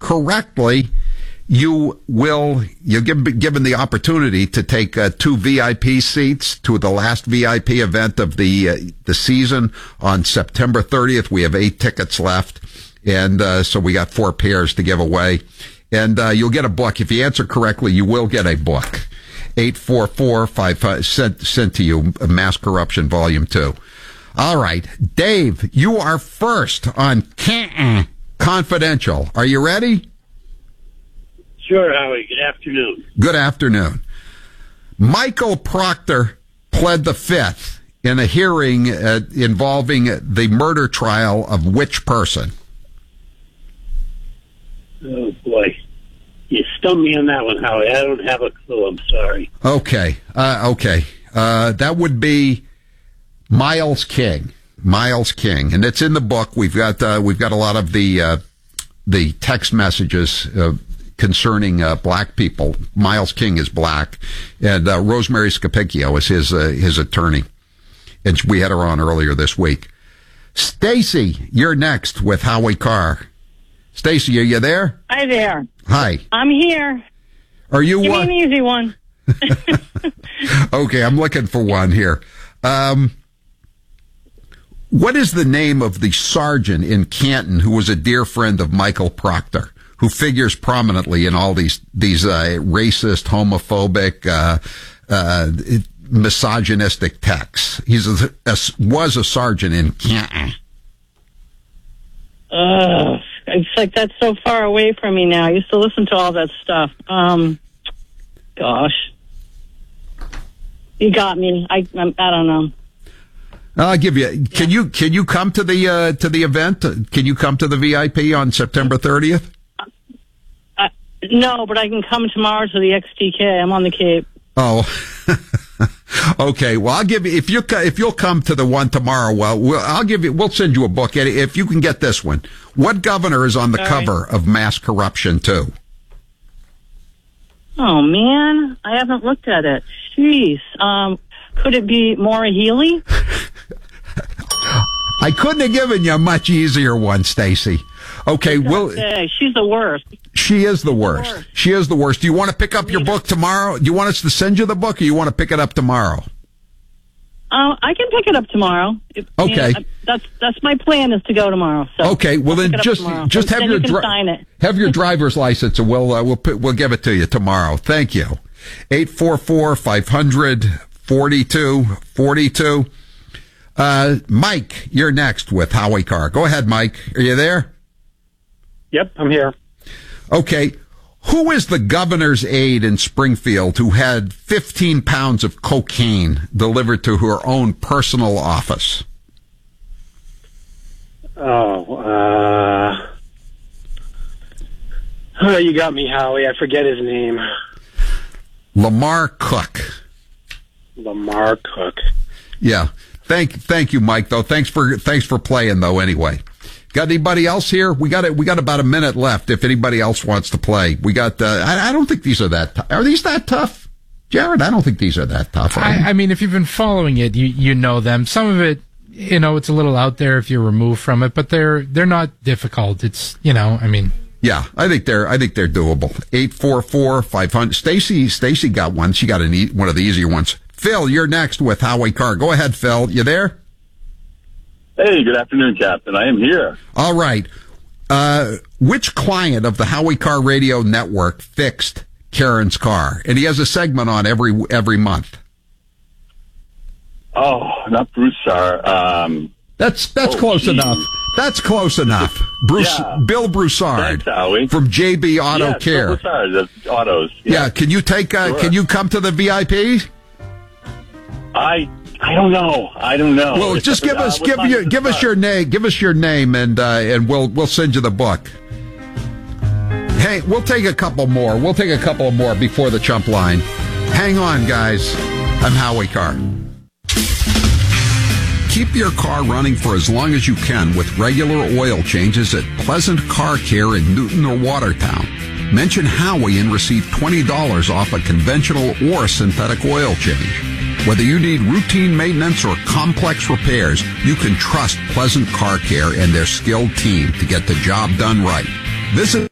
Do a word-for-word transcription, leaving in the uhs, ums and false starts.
correctly, you will, you'll give, given the opportunity to take uh, two V I P seats to the last V I P event of the uh, the season on September thirtieth. We have eight tickets left, and uh, so we got four pairs to give away. And uh, you'll get a book. If you answer correctly, you will get a book. eight four four five five, sent, sent to you, Mass Corruption Volume two. All right, Dave, you are first on Canton Confidential. Are you ready? Sure, Howie. Good afternoon. Good afternoon. Michael Proctor pled the fifth in a hearing uh, involving the murder trial of which person? Oh, boy. You stumped me on that one, Howie. I don't have a clue. I'm sorry. Okay. Uh, okay. Uh, that would be Miles King. Miles King. And it's in the book. We've got, uh, we've got a lot of the, uh, the text messages, uh, concerning uh, black people. Miles King is black, and uh, Rosemary Scapicchio is his uh, his attorney, and we had her on earlier this week. Stacy, you're next with Howie Carr. Stacy, are you there? Hi there. Hi. I'm here. Are you? Give uh, me an easy one. Okay, I'm looking for one here. Um, what is the name of the sergeant in Canton who was a dear friend of Michael Proctor, who figures prominently in all these these uh, racist, homophobic, uh, uh, misogynistic texts? He's a, a, was a sergeant in Canton. Uh, it's like that's so far away from me now. I used to listen to all that stuff. Um, gosh, you got me. I I, I don't know. I'll give you. Can you can you come to the uh, to the event? Can you come to the V I P on September thirtieth? Uh, no, but I can come tomorrow to the X T K. I'm on the Cape. Oh, okay. Well, I'll give you if you if you'll come to the one tomorrow. Well, we'll I'll give you. We'll send you a book, Eddie, if you can get this one. What governor is on the All cover right. of Mass Corruption two? Oh man, I haven't looked at it. Jeez. Um, could it be Maura Healey? I couldn't have given you a much easier one, Stacy. Okay, well, Hey, she's the worst. she is the worst. worst. She is the worst. Do you want to pick up your book tomorrow? Do you want us to send you the book, or you want to pick it up tomorrow? Uh, I can pick it up tomorrow. If- Okay. yeah, that's that's my plan is to go tomorrow. So Okay, well I'll then pick it up just tomorrow. just Then have you your can dri- sign it. have your driver's license, and we'll uh, we'll put, we'll give it to you tomorrow. Thank you. Eight four four five hundred forty two forty two. Uh, Mike, you're next with Howie Carr. Go ahead, Mike. Are you there? Yep, I'm here. Okay. Who is the governor's aide in Springfield who had fifteen pounds of cocaine delivered to her own personal office? Oh, uh... Oh, you got me, Howie. I forget his name. Lamar Cook. Lamar Cook. Yeah. Thank, thank you, Mike, though. Thanks for, thanks for playing, though, anyway. Got anybody else here? We got it. We got about a minute left. If anybody else wants to play, we got. Uh, I, I don't think these are that. T- are these that tough, Jared? I don't think these are that tough. Are I, I mean, if you've been following it, you you know them. Some of it, you know, it's a little out there if you're removed from it, but they're they're not difficult. It's you know, I mean. Yeah, I think they're. I think they're doable. Eight four four five hundred. Stacy. Stacy got one. She got an e- one of the easier ones. Phil, you're next with Howie Carr. Go ahead, Phil. You there? Hey, good afternoon, Captain. I am here. All right. Uh, which client of the Howie Carr Radio Network fixed Karen's car? And he has a segment on every every month. Oh, not Broussard. Um, That's that's Oh, close geez. enough. That's close enough. Bruce, Yeah. Bill Broussard Thanks, Howie. from J B Auto yeah, Care. Broussard, the autos. Yeah. Can you take? Uh, Sure. Can you come to the V I P? I I don't know. I don't know. Well, It's- just give uh, us what give time you does it give us start? your name. Give us your name, and uh, and we'll we'll send you the book. Hey, we'll take a couple more. We'll take a couple more before the chump line. Hang on, guys. I'm Howie Carr. Keep your car running for as long as you can with regular oil changes at Pleasant Car Care in Newton or Watertown. Mention Howie and receive twenty dollars off a conventional or synthetic oil change. Whether you need routine maintenance or complex repairs, you can trust Pleasant Car Care and their skilled team to get the job done right. Visit